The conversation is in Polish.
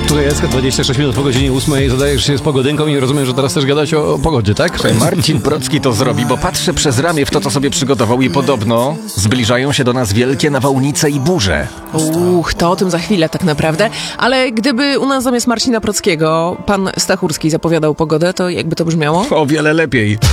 Tutaj jest 26 minut po godzinie 8. Zadajesz się z pogodynką i rozumiem, że teraz też gadać o pogodzie, tak? Marcin Procki to zrobi, bo patrzę przez ramię w to, co sobie przygotował i podobno zbliżają się do nas wielkie nawałnice i burze. To o tym za chwilę tak naprawdę. Ale gdyby u nas zamiast Marcina Prockiego pan Stachurski zapowiadał pogodę, to jakby to brzmiało? O wiele lepiej.